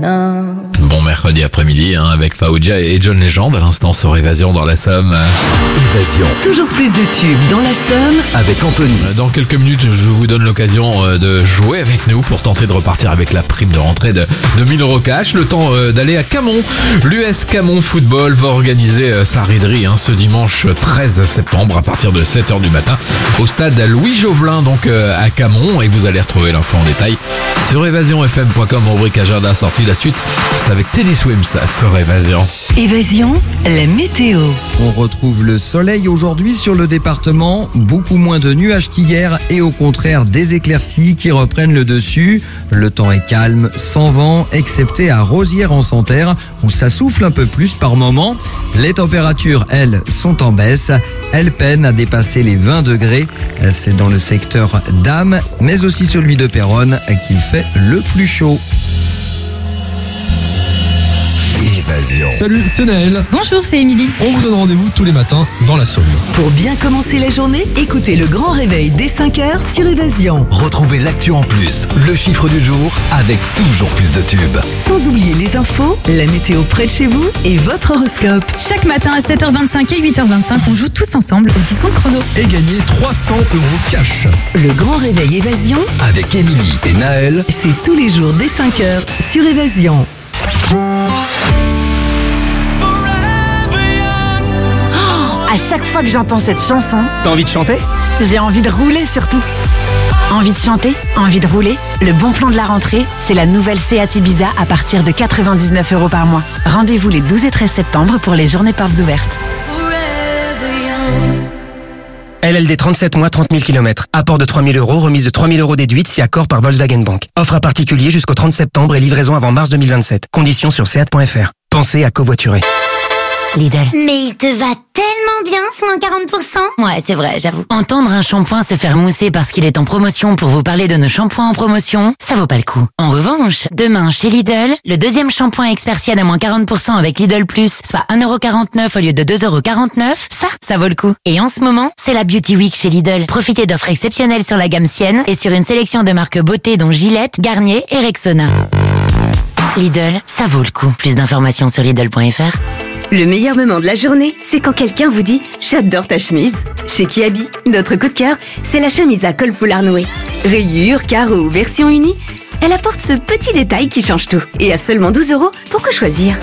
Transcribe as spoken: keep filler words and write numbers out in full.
nanana. Bon mercredi après-midi hein, avec Fauja et John Legend à l'instant sur Évasion dans la Somme. Évasion. Toujours plus de tubes dans la Somme Avec Anthony. Dans quelques minutes, je vous donne l'occasion de jouer avec nous pour tenter de repartir avec la prime de rentrée de, de mille euros cash. Le temps d'aller à Camon. L'U S Camon Football va organiser sa raiderie hein, ce dimanche treize septembre à partir de sept heures du matin au stade Louis Jovelin donc à Camon. Et vous allez retrouver l'info en détail sur évasion f m point com, rubrique agenda sortie. La suite, c'est avec Teddy Swims sur Évasion. Évasion, la météo. On retrouve le soleil aujourd'hui sur le département, beaucoup moins de nuages qu'hier et au contraire des éclaircies qui reprennent le dessus. Le temps est calme, sans vent, excepté à Rosières-en-Santerre où ça souffle un peu plus par moment. Les températures, elles, sont en baisse. Elles peinent à dépasser les vingt degrés. C'est dans le secteur d'Am, mais aussi celui de Péronne qu'il fait le plus chaud. Évasion. Salut, c'est Naël. Bonjour, c'est Émilie. On vous donne rendez-vous tous les matins dans la Somme. Pour bien commencer la journée, écoutez le grand réveil dès cinq heures sur Évasion. Retrouvez l'actu en plus, le chiffre du jour avec toujours plus de tubes. Sans oublier les infos, la météo près de chez vous et votre horoscope. Chaque matin à sept heures vingt-cinq et huit heures vingt-cinq, on joue tous ensemble au discompte chrono. Et gagner trois cents euros cash. Le grand réveil Évasion, Avec Émilie et Naël. c'est tous les jours dès cinq heures sur Évasion. À chaque fois que j'entends cette chanson, T'as envie de chanter? j'ai envie de rouler surtout. Envie de chanter, envie de rouler. Le bon plan de la rentrée, c'est la nouvelle Seat Ibiza à partir de quatre-vingt-dix-neuf euros par mois. Rendez-vous les douze et treize septembre pour les journées portes ouvertes. L L D trente-sept mois, trente mille kilomètres. Apport de trois mille euros, remise de trois mille euros déduite si accord par Volkswagen Bank. Offre à particulier jusqu'au trente septembre et livraison avant mars deux mille vingt-sept. Conditions sur seat point f r. Pensez à covoiturer. Lidl. Mais il te va tellement bien ce moins quarante pour cent. Ouais, c'est vrai, j'avoue. Entendre un shampoing se faire mousser parce qu'il est en promotion pour vous parler de nos shampoings en promotion, ça vaut pas le coup. En revanche, demain chez Lidl, le deuxième shampoing Expersienne à moins quarante pour cent avec Lidl Plus, soit un euro quarante-neuf au lieu de deux euros quarante-neuf, ça, ça vaut le coup. Et en ce moment, c'est la Beauty Week chez Lidl. Profitez d'offres exceptionnelles sur la gamme Sienne et sur une sélection de marques beauté dont Gillette, Garnier et Rexona. Lidl, ça vaut le coup. Plus d'informations sur Lidl point f r. Le meilleur moment de la journée, c'est quand quelqu'un vous dit « J'adore ta chemise ». Chez Kiabi, notre coup de cœur, c'est la chemise à col foulard noué. Rayures, carreaux ou version unie, elle apporte ce petit détail qui change tout. Et à seulement douze euros, pourquoi choisir ?